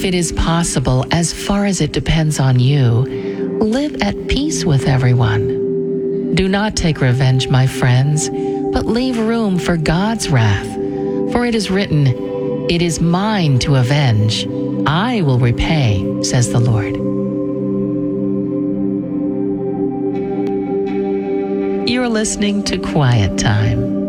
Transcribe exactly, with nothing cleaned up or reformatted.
If it is possible, as far as it depends on you, live at peace with everyone. Do not take revenge, my friends, but leave room for God's wrath. For it is written, "It is mine to avenge. I will repay," says the Lord. You're listening to Quiet Time.